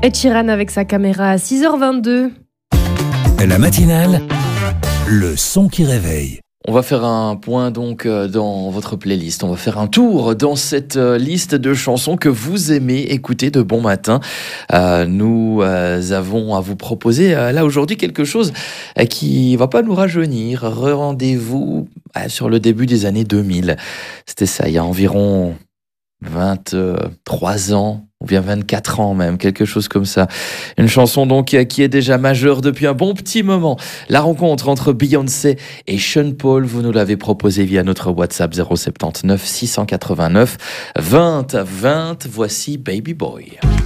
Ed Sheeran avec sa caméra à 6h22. La matinale, le son qui réveille. On va faire un point donc dans votre playlist. On va faire un tour dans cette liste de chansons que vous aimez écouter de bon matin. Nous avons à vous proposer là aujourd'hui quelque chose qui va pas nous rajeunir. Rendez-vous sur le début des années 2000. C'était ça, il y a environ 23 ans, ou bien 24 ans même, quelque chose comme ça. Une chanson donc qui est déjà majeure depuis un bon petit moment. La rencontre entre Beyoncé et Sean Paul, vous nous l'avez proposé via notre WhatsApp 079 689 20 20. Voici Baby Boy.